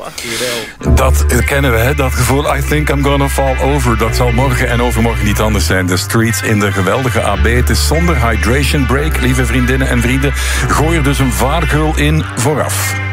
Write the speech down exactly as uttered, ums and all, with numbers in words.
Dat kennen we, hè? Dat gevoel, I think I'm gonna fall over. Dat zal morgen en overmorgen niet anders zijn. De Streets in de geweldige A B. Het is zonder hydration break, lieve vriendinnen en vrienden. Gooi er dus een vaargeul in vooraf.